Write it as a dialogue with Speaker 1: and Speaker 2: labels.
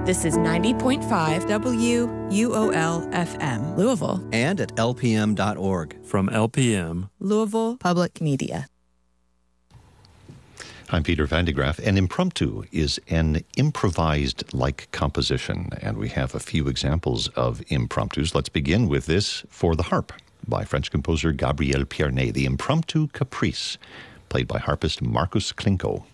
Speaker 1: This is 90.5 WUOL-FM, Louisville.
Speaker 2: And at lpm.org.
Speaker 3: From LPM,
Speaker 1: Louisville Public Media.
Speaker 4: I'm Peter Van de Graaff. An impromptu is an improvised-like composition, and we have a few examples of impromptus. Let's begin with this for the harp by French composer Gabriel Pierné, the Impromptu Caprice, played by harpist Marcus Klinko.